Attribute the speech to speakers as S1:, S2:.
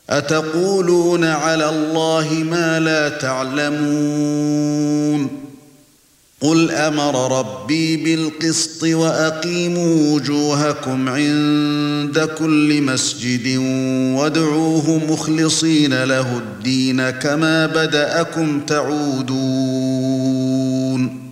S1: أتقولون على الله ما لا تعلمون قل أمر ربي بالقسط وأقيموا وجوهكم عند كل مسجد وادعوه مخلصين له الدين كما بدأكم تعودون